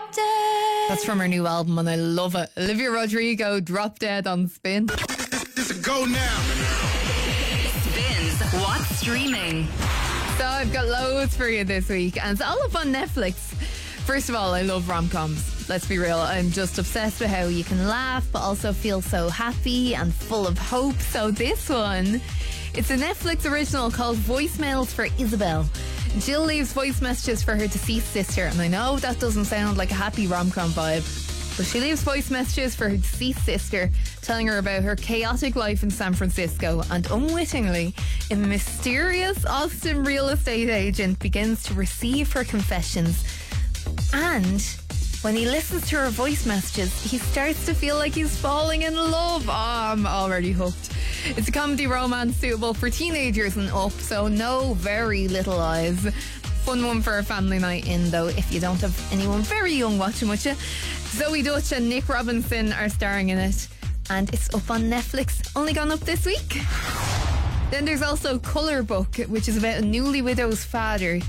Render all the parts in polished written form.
Drop Dead. That's from her new album and I love it. Olivia Rodrigo, Drop Dead on Spin. This a go now. Spins What's Streaming. So I've got loads for you this week and it's all up on Netflix. First of all, I love rom-coms. Let's be real, I'm just obsessed with how you can laugh but also feel so happy and full of hope. So this one, it's a Netflix original called Voicemails for Isabel. Jill leaves voice messages for her deceased sister, and I know that doesn't sound like a happy rom-com vibe, but she leaves voice messages for her deceased sister telling her about her chaotic life in San Francisco, and unwittingly, a mysterious Austin real estate agent begins to receive her confessions. And when he listens to her voice messages, he starts to feel like he's falling in love. Oh, I'm already hooked. It's a comedy romance suitable for teenagers and up, so no very little eyes. Fun one for a family night in, though, if you don't have anyone very young watching with you. Zoe Dutch and Nick Robinson are starring in it, and it's up on Netflix. Only gone up this week. Then there's also Colour Book, which is about a newly widowed father.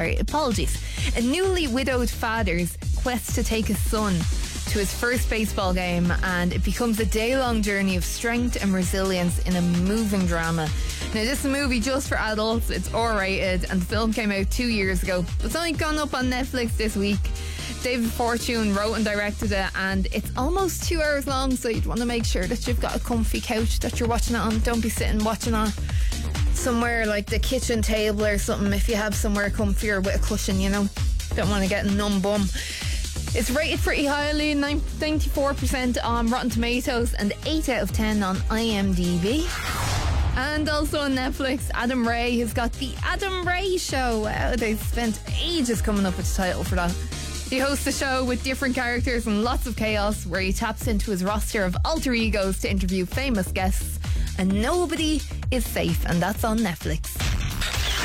A newly widowed father's quest to take his son to his first baseball game, and it becomes a day-long journey of strength and resilience in a moving drama. Now, this is a movie just for adults. It's R-rated, and the film came out 2 years ago. It's only gone up on Netflix this week. David Fortune wrote and directed it, and it's almost 2 hours long, so you'd want to make sure that you've got a comfy couch that you're watching it on. Don't be sitting watching it somewhere like the kitchen table or something if you have somewhere comfier with a cushion, you know. Don't want to get a numb bum. It's rated pretty highly, 94% on Rotten Tomatoes and 8 out of 10 on IMDb. And also on Netflix, Adam Ray has got The Adam Ray Show. Wow, they've spent ages coming up with the title for that. He hosts a show with different characters and lots of chaos, where he taps into his roster of alter egos to interview famous guests. And nobody is safe, and that's on Netflix.